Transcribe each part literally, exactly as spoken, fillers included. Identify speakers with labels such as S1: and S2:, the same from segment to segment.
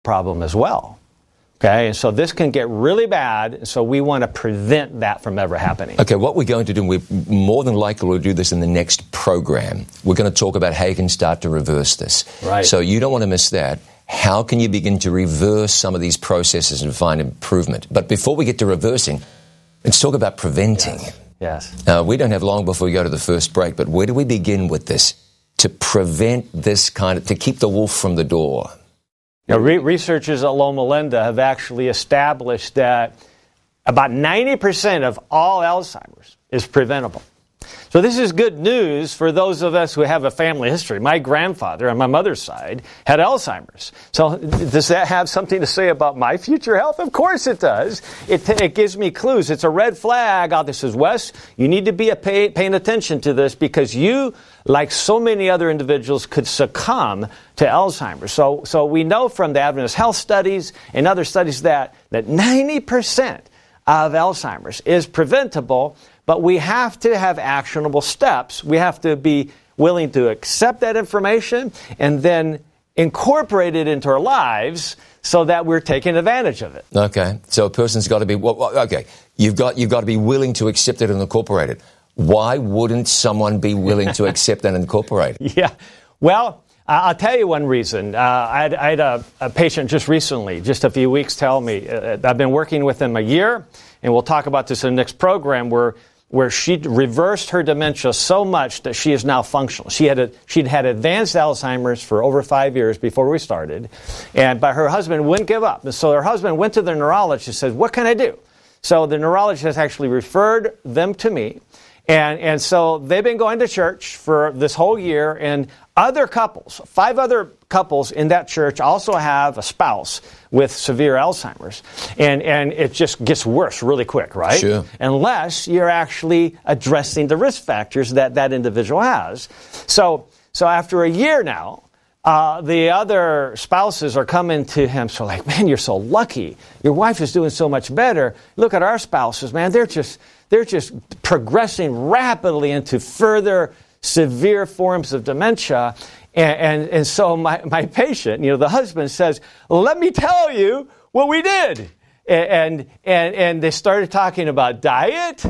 S1: problem as well. Okay, and so this can get really bad, so we want to prevent that from ever happening.
S2: Okay, what we're going to do, we're more than likely will do this in the next program. We're going to talk about how you can start to reverse this.
S1: Right.
S2: So you don't want to miss that. How can you begin to reverse some of these processes and find improvement? But before we get to reversing, let's talk about preventing.
S1: Yes. yes.
S2: Uh, we don't have long before we go to the first break, but where do we begin with this to prevent this kind of, to keep the wolf from the door?
S1: Now, re- researchers at Loma Linda have actually established that about ninety percent of all Alzheimer's is preventable. So this is good news for those of us who have a family history. My grandfather on my mother's side had Alzheimer's. So does that have something to say about my future health? Of course it does. It, it gives me clues. It's a red flag. Oh, this is Wes. You need to be a pay, paying attention to this because you, like so many other individuals, could succumb to Alzheimer's. So, so we know from the Adventist health studies and other studies that, that ninety percent of Alzheimer's is preventable. But we have to have actionable steps. We have to be willing to accept that information and then incorporate it into our lives so that we're taking advantage of it.
S2: Okay. So a person's got to be, well, okay, you've got, you've got to be willing to accept it and incorporate it. Why wouldn't someone be willing to accept and incorporate it?
S1: Yeah. Well, I'll tell you one reason. Uh, I had, I had a, a patient just recently, just a few weeks, tell me, uh, I've been working with him a year, and we'll talk about this in the next program, where where she reversed her dementia so much that she is now functional. She had a, she'd had advanced Alzheimer's for over five years before we started, and but her husband wouldn't give up. And so her husband went to the neurologist and said, what can I do? So the neurologist actually referred them to me, and, and so they've been going to church for this whole year, and other couples, five other couples in that church also have a spouse with severe Alzheimer's. And, and it just gets worse really quick, right?
S2: Sure.
S1: Unless you're actually addressing the risk factors that that individual has. So, so after a year now, uh, the other spouses are coming to him, so like, man, you're so lucky. Your wife is doing so much better. Look at our spouses, man. They're just, they're just progressing rapidly into further severe forms of dementia. And, and, and so my, my patient, you know, the husband says, let me tell you what we did. And, and, and they started talking about diet,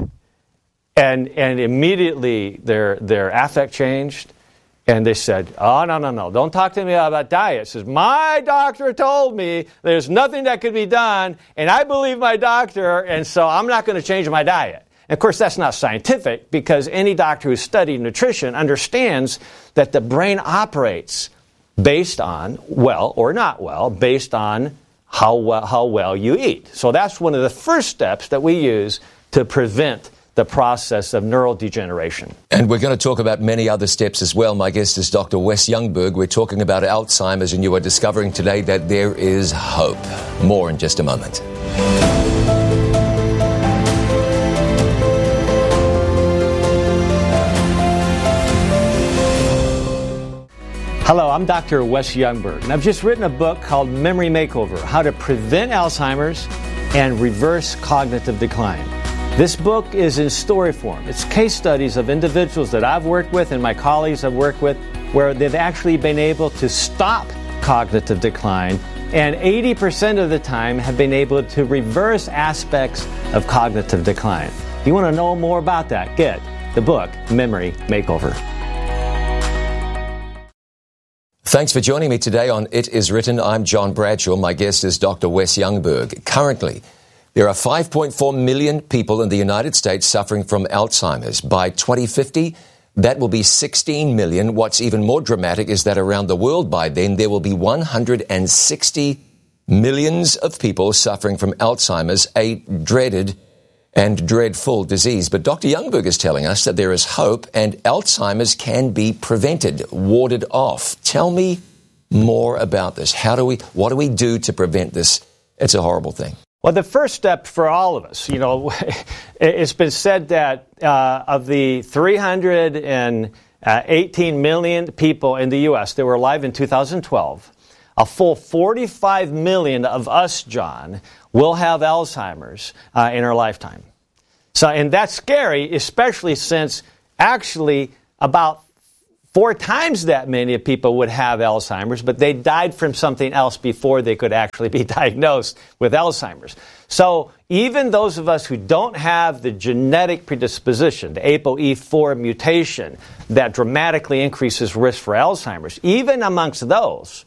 S1: and, and immediately their, their affect changed. And they said, oh, no, no, no, don't talk to me about diet. Says, my doctor told me there's nothing that could be done, and I believe my doctor, and so I'm not going to change my diet. Of course, that's not scientific, because any doctor who's studied nutrition understands that the brain operates based on, well or not well, based on how well, how well you eat. So that's one of the first steps that we use to prevent the process of neurodegeneration.
S2: And we're going to talk about many other steps as well. My guest is Doctor Wes Youngberg. We're talking about Alzheimer's, and you are discovering today that there is hope. More in just a moment.
S1: Hello, I'm Doctor Wes Youngberg, and I've just written a book called Memory Makeover, How to Prevent Alzheimer's and Reverse Cognitive Decline. This book is in story form. It's case studies of individuals that I've worked with and my colleagues I've worked with where they've actually been able to stop cognitive decline, and eighty percent of the time have been able to reverse aspects of cognitive decline. If you want to know more about that, get the book, Memory Makeover.
S2: Thanks for joining me today on It Is Written. I'm John Bradshaw. My guest is Doctor Wes Youngberg. Currently, there are five point four million people in the United States suffering from Alzheimer's. By twenty fifty, that will be sixteen million. What's even more dramatic is that around the world by then, there will be one hundred sixty millions of people suffering from Alzheimer's, a dreaded and dreadful disease. But Doctor Youngberg is telling us that there is hope, and Alzheimer's can be prevented, warded off. Tell me more about this. How do we, what do we do to prevent this? It's a horrible thing.
S1: Well, the first step for all of us, you know, it's been said that uh, of the three hundred eighteen million people in the U S that were alive in two thousand twelve, a full forty-five million of us, John, will have Alzheimer's uh, in our lifetime. So, and that's scary, especially since actually about Four times that many people would have Alzheimer's, but they died from something else before they could actually be diagnosed with Alzheimer's. So even those of us who don't have the genetic predisposition, the A P O E four mutation that dramatically increases risk for Alzheimer's, even amongst those,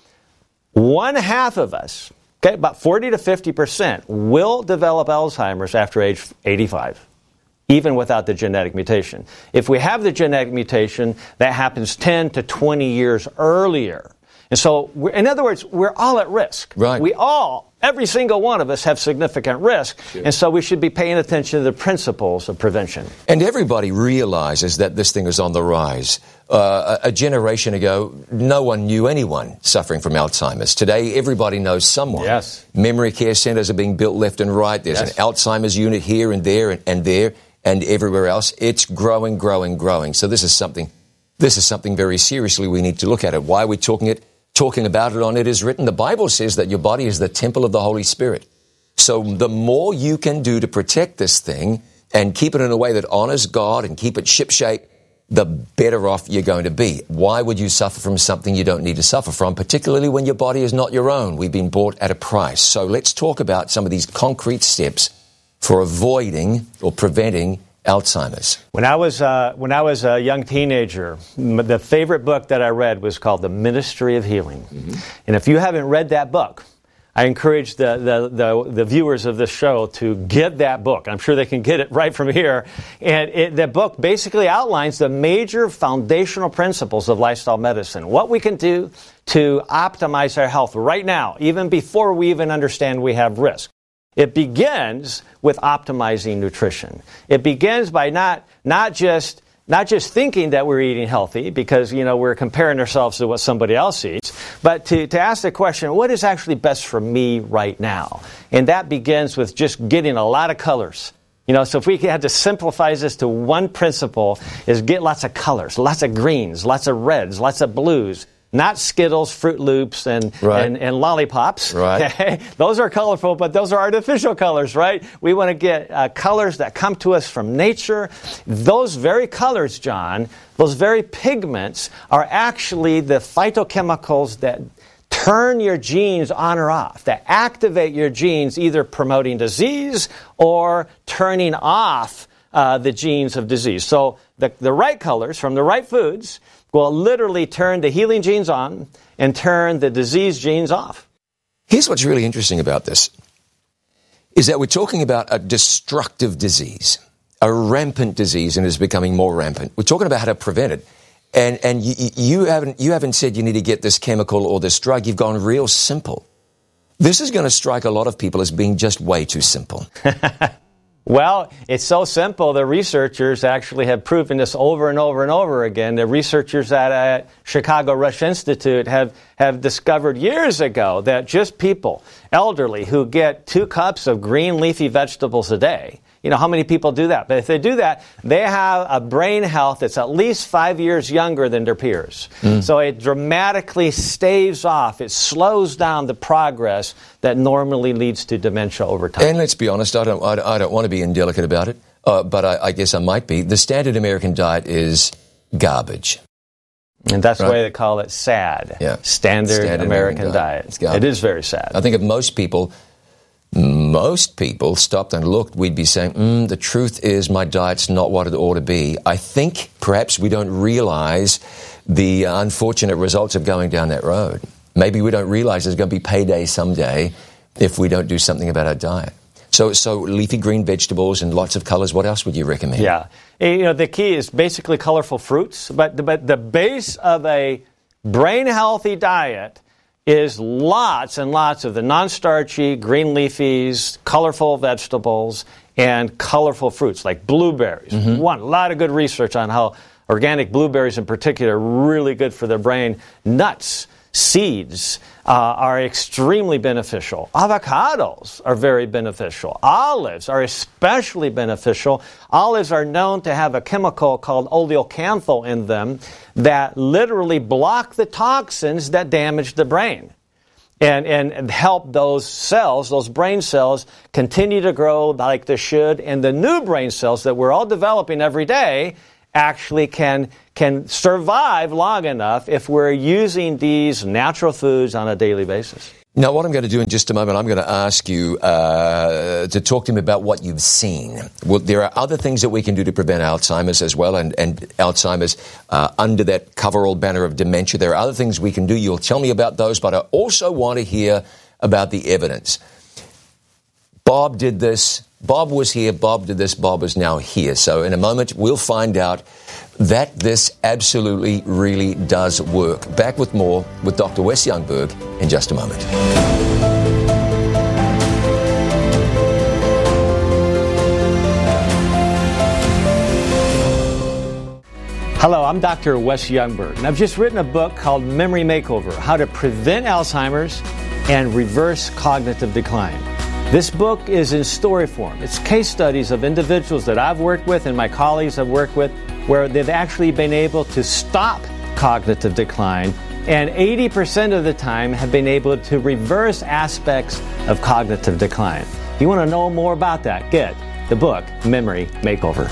S1: one half of us, okay, about forty to fifty percent, will develop Alzheimer's after age eighty-five. Even without the genetic mutation. If we have the genetic mutation, that happens ten to twenty years earlier. And so, we're, in other words, we're all at risk.
S2: Right.
S1: We all, every single one of us, have significant risk. Sure. And so we should be paying attention to the principles of prevention.
S2: And everybody realizes that this thing is on the rise. Uh, a, a generation ago, no one knew anyone suffering from Alzheimer's. Today, everybody knows someone.
S1: Yes.
S2: Memory care centers are being built left and right. There's yes. an Alzheimer's unit here and there and, and there. And everywhere else, it's growing, growing, growing. So this is something, this is something very seriously we need to look at it. Why are we talking it, talking about it on It Is Written? The Bible says that your body is the temple of the Holy Spirit. So the more you can do to protect this thing and keep it in a way that honors God and keep it shipshape, the better off you're going to be. Why would you suffer from something you don't need to suffer from, particularly when your body is not your own? We've been bought at a price. So let's talk about some of these concrete steps for avoiding or preventing Alzheimer's.
S1: When I was uh, when I was a young teenager, m- the favorite book that I read was called The Ministry of Healing. Mm-hmm. And if you haven't read that book, I encourage the, the, the, the viewers of this show to get that book. I'm sure they can get it right from here. And it, the book basically outlines the major foundational principles of lifestyle medicine, what we can do to optimize our health right now, even before we even understand we have risk. It begins with optimizing nutrition. It begins by not not just not just thinking that we're eating healthy because, you know, we're comparing ourselves to what somebody else eats, but to, to ask the question, what is actually best for me right now? And that begins with just getting a lot of colors. You know, so if we had to simplify this to one principle, is get lots of colors, lots of greens, lots of reds, lots of blues. Not Skittles, Fruit Loops, and,
S2: right.
S1: and, and lollipops.
S2: Right.
S1: Those are colorful, but those are artificial colors, right? We want to get uh, colors that come to us from nature. Those very colors, John, those very pigments are actually the phytochemicals that turn your genes on or off, that activate your genes, either promoting disease or turning off uh, the genes of disease. So the, the right colors from the right foods will literally turn the healing genes on and turn the disease genes off.
S2: Here's what's really interesting about this, is that we're talking about a destructive disease, a rampant disease, and it's becoming more rampant. We're talking about how to prevent it. And and you, you haven't you haven't said you need to get this chemical or this drug. You've gone real simple. This is going to strike a lot of people as being just way too simple.
S1: Well, it's so simple. The researchers actually have proven this over and over and over again. The researchers at uh, Chicago Rush Institute have, have discovered years ago that just people, elderly, who get two cups of green leafy vegetables a day, you know, how many people do that? But if they do that, they have a brain health that's at least five years younger than their peers. Mm. So it dramatically staves off, it slows down the progress that normally leads to dementia over time.
S2: And let's be honest, I don't, I don't, I don't want to be indelicate about it, uh, but I, I guess I might be. The standard American diet is garbage.
S1: And that's
S2: right?
S1: why they call it SAD,
S2: yeah.
S1: Standard, Standard American, American
S2: Diet.
S1: diet. It is very sad.
S2: I think if most people... Most people stopped and looked, we'd be saying, mm, the truth is my diet's not what it ought to be. I think perhaps we don't realize the unfortunate results of going down that road. Maybe we don't realize there's going to be payday someday if we don't do something about our diet. So, so leafy green vegetables and lots of colors. What else would you recommend?
S1: Yeah. You know, the key is basically colorful fruits, but, but the base of a brain-healthy diet is lots and lots of the non-starchy, green leafies, colorful vegetables, and colorful fruits like blueberries. Mm-hmm. One, a lot of good research on how organic blueberries in particular are really good for the brain. Nuts, seeds uh, are extremely beneficial. Avocados are very beneficial. Olives are especially beneficial. Olives are known to have a chemical called oleocanthal in them that literally block the toxins that damage the brain and, and, and help those cells, those brain cells, continue to grow like they should. And the new brain cells that we're all developing every day actually can can survive long enough if we're using these natural foods on a daily basis.
S2: Now, what I'm going to do in just a moment, I'm going to ask you uh, to talk to me about what you've seen. Well, there are other things that we can do to prevent Alzheimer's as well, and, and Alzheimer's uh, under that coverall banner of dementia. There are other things we can do. You'll tell me about those, but I also want to hear about the evidence. Bob did this. Bob was here. Bob did this. Bob is now here. So in a moment, we'll find out that this absolutely, really does work. Back with more with Doctor Wes Youngberg in just a moment.
S1: Hello, I'm Doctor Wes Youngberg, and I've just written a book called Memory Makeover, How to Prevent Alzheimer's and Reverse Cognitive Decline. This book is in story form. It's case studies of individuals that I've worked with and my colleagues have worked with where they've actually been able to stop cognitive decline, and eighty percent of the time have been able to reverse aspects of cognitive decline. If you want to know more about that, get the book, Memory Makeover.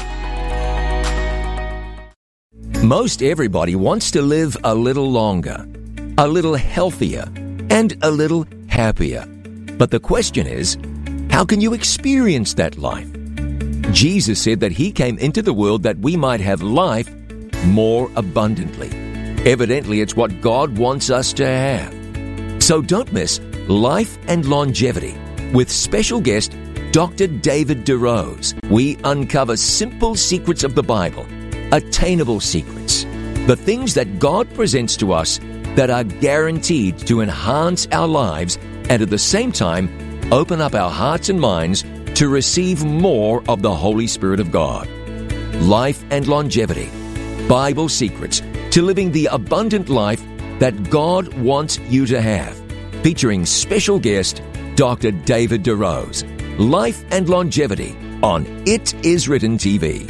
S3: Most everybody wants to live a little longer, a little healthier, and a little happier. But the question is, how can you experience that life? Jesus said that He came into the world that we might have life more abundantly. Evidently, it's what God wants us to have. So don't miss Life and Longevity with special guest Doctor David DeRose. We uncover simple secrets of the Bible, attainable secrets, the things that God presents to us that are guaranteed to enhance our lives and at the same time open up our hearts and minds to receive more of the Holy Spirit of God. Life and Longevity, Bible Secrets to Living the Abundant Life that God wants you to have. Featuring special guest Doctor David DeRose. Life and Longevity on It Is Written T V.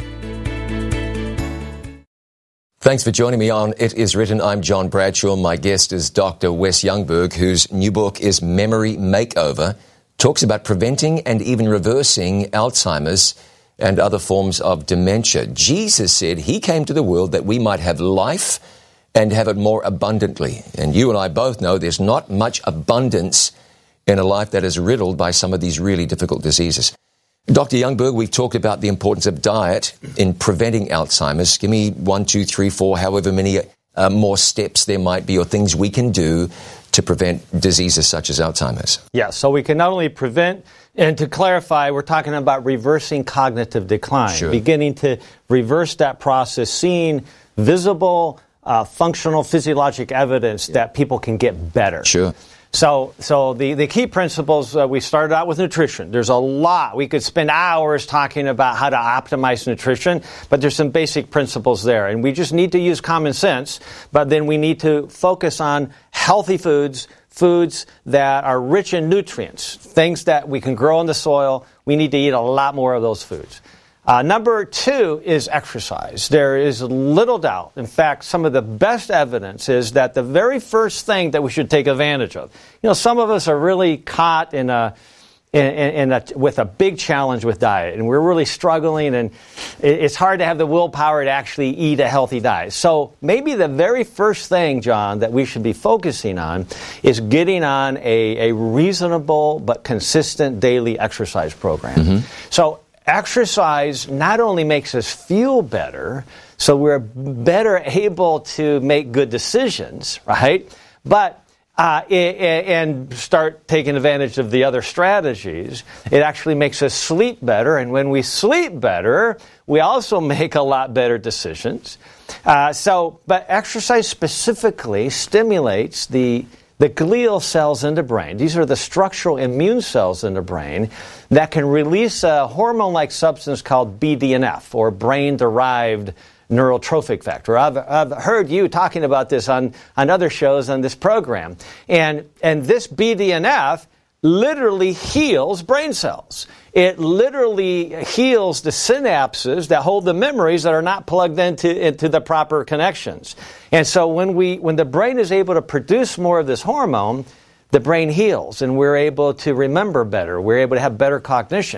S2: Thanks for joining me on It Is Written. I'm John Bradshaw. My guest is Doctor Wes Youngberg, whose new book is Memory Makeover. Talks about preventing and even reversing Alzheimer's and other forms of dementia. Jesus said He came to the world that we might have life and have it more abundantly. And you and I both know there's not much abundance in a life that is riddled by some of these really difficult diseases. Doctor Youngberg, we've talked about the importance of diet in preventing Alzheimer's. Give me one, two, three, four, however many uh, more steps there might be or things we can do to prevent diseases such as Alzheimer's.
S1: Yeah, so we can not only prevent, and to clarify, we're talking about reversing cognitive decline,
S2: Sure.
S1: beginning to reverse that process, seeing visible, uh, functional, physiologic evidence that people can get better.
S2: Sure.
S1: So so the, the key principles, uh, we started out with nutrition. There's a lot. We could spend hours talking about how to optimize nutrition, but there's some basic principles there. And we just need to use common sense, but then we need to focus on healthy foods, foods that are rich in nutrients, things that we can grow in the soil. We need to eat a lot more of those foods. Uh, number two is exercise. There is little doubt. In fact, some of the best evidence is that the very first thing that we should take advantage of. You know, some of us are really caught in a, in, in a, with a big challenge with diet, and we're really struggling, and it's hard to have the willpower to actually eat a healthy diet. So maybe the very first thing, John, that we should be focusing on is getting on a, a reasonable but consistent daily exercise program. Mm-hmm. So exercise not only makes us feel better, so we're better able to make good decisions, right? But uh, it, it, and start taking advantage of the other strategies. It actually makes us sleep better, and when we sleep better, we also make a lot better decisions. Uh, so, but exercise specifically stimulates the The glial cells in the brain. These are the structural immune cells in the brain that can release a hormone-like substance called B D N F, or brain-derived neurotrophic factor. I've, I've heard you talking about this on, on other shows on this program. And, and this B D N F literally heals brain cells. It literally heals the synapses that hold the memories that are not plugged into, into the proper connections. And so when we, when the brain is able to produce more of this hormone, the brain heals and we're able to remember better. We're able to have better cognition.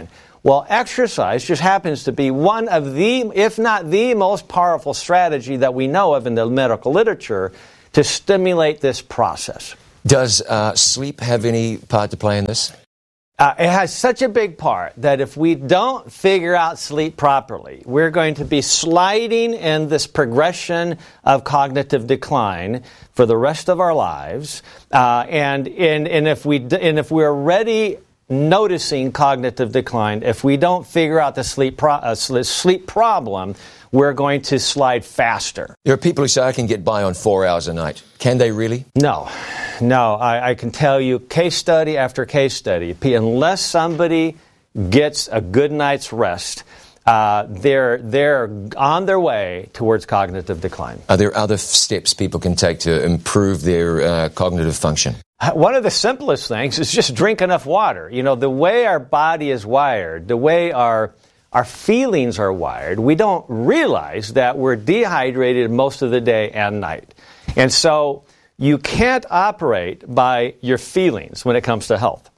S1: Well, exercise just happens to be one of the, if not the most powerful strategy that we know of in the medical literature to stimulate this process.
S2: Does uh, sleep have any part to play in this?
S1: Uh, it has such a big part that if we don't figure out sleep properly, we're going to be sliding in this progression of cognitive decline for the rest of our lives. Uh, and, and, and, if we, and if we're already noticing cognitive decline, if we don't figure out the sleep, pro- uh, sleep problem, we're going to slide faster.
S2: There are people who say, I can get by on four hours a night. Can they really?
S1: No. No, I, I can tell you case study after case study. Unless somebody gets a good night's rest, uh, they're, they're on their way towards cognitive decline.
S2: Are there other steps people can take to improve their uh, cognitive function?
S1: One of the simplest things is just drink enough water. You know, the way our body is wired, the way our our feelings are wired, we don't realize that we're dehydrated most of the day and night. And so you can't operate by your feelings when it comes to health.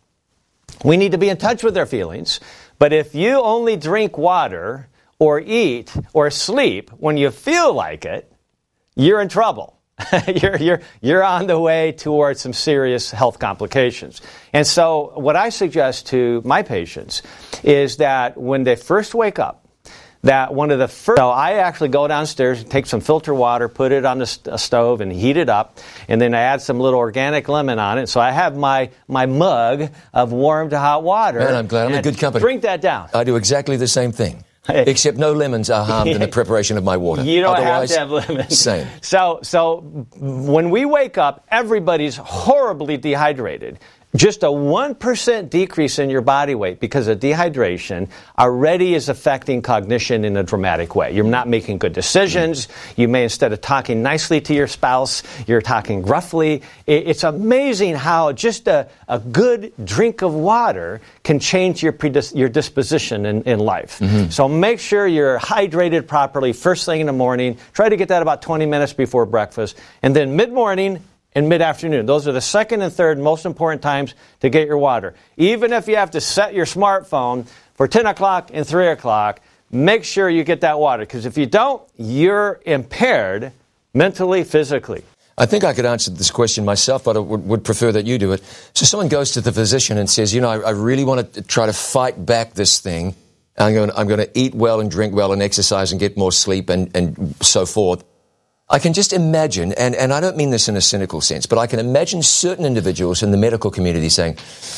S1: We need to be in touch with our feelings, but if you only drink water or eat or sleep when you feel like it, you're in trouble. you're, you're, you're on the way towards some serious health complications. And so what I suggest to my patients is that when they first wake up, that one of the first, so I actually go downstairs and take some filter water, put it on the st- stove and heat it up, and then I add some little organic lemon on it. So I have my, my mug of warm to hot water.
S2: Man, I'm glad I'm in good company.
S1: Drink that down.
S2: I do exactly the same thing. Except no lemons are harmed in the preparation of my water.
S1: You don't
S2: Otherwise,
S1: have to have lemons.
S2: Same.
S1: So, so when we wake up, everybody's horribly dehydrated. Just a one percent decrease in your body weight because of dehydration already is affecting cognition in a dramatic way. You're not making good decisions. You may, instead of talking nicely to your spouse, you're talking gruffly. It's amazing how just a, a good drink of water can change your predis- your disposition in, in life. Mm-hmm. So make sure you're hydrated properly first thing in the morning. Try to get that about twenty minutes before breakfast. And then mid-morning and mid-afternoon. Those are the second and third most important times to get your water. Even if you have to set your smartphone for ten o'clock and three o'clock, make sure you get that water. Because if you don't, you're impaired mentally, physically.
S2: I think I could answer this question myself, but I would, would prefer that you do it. So someone goes to the physician and says, you know, I, I really want to try to fight back this thing. I'm going, I'm going to eat well and drink well and exercise and get more sleep and, and so forth. I can just imagine, and, and I don't mean this in a cynical sense, but I can imagine certain individuals in the medical community saying,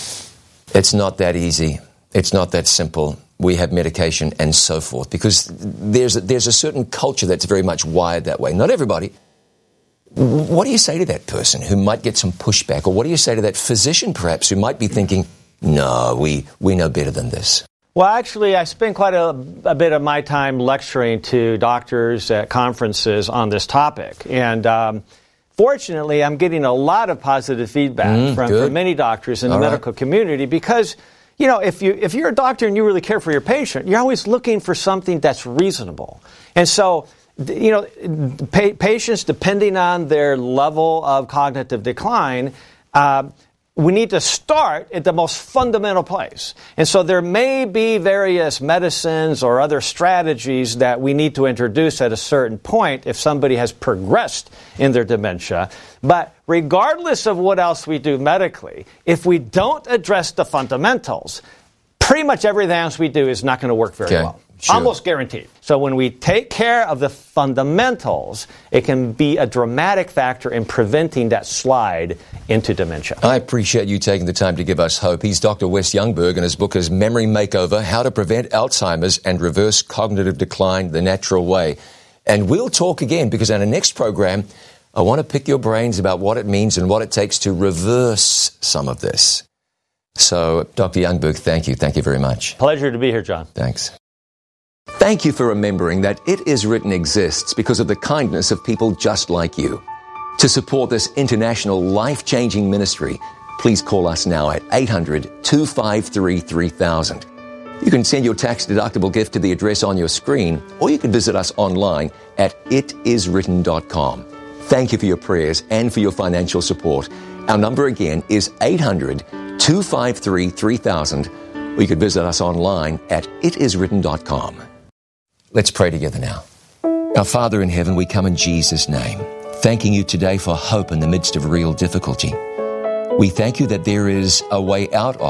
S2: it's not that easy, it's not that simple, we have medication and so forth, because there's a, there's a certain culture that's very much wired that way. Not everybody. What do you say to that person who might get some pushback, or what do you say to that physician perhaps who might be thinking, no, we, we know better than this?
S1: Well, actually, I spend quite a, a bit of my time lecturing to doctors at conferences on this topic. And um, fortunately, I'm getting a lot of positive feedback mm, from, from many doctors in the All medical right. community because, you know, if, you, if you're a doctor and you really care for your patient, you're always looking for something that's reasonable. And so, you know, pa- patients, depending on their level of cognitive decline, uh, we need to start at the most fundamental place. And so there may be various medicines or other strategies that we need to introduce at a certain point if somebody has progressed in their dementia. But regardless of what else we do medically, if we don't address the fundamentals, pretty much everything else we do is not going to work very
S2: okay.
S1: well.
S2: Sure.
S1: Almost guaranteed. So when we take care of the fundamentals, it can be a dramatic factor in preventing that slide into dementia.
S2: I appreciate you taking the time to give us hope. He's Doctor Wes Youngberg, and his book is Memory Makeover, How to Prevent Alzheimer's and Reverse Cognitive Decline the Natural Way. And we'll talk again, because in the next program, I want to pick your brains about what it means and what it takes to reverse some of this. So, Doctor Youngberg, thank you. Thank you very much.
S1: Pleasure to be here, John.
S2: Thanks. Thank you for remembering that It Is Written exists because of the kindness of people just like you. To support this international life-changing ministry, please call us now at eight hundred, two five three, three thousand. You can send your tax-deductible gift to the address on your screen, or you can visit us online at it is written dot com. Thank you for your prayers and for your financial support. Our number again is eight hundred, two five three, three thousand, or you can visit us online at it is written dot com. Let's pray together now. Our Father in heaven, we come in Jesus' name, thanking you today for hope in the midst of real difficulty. We thank you that there is a way out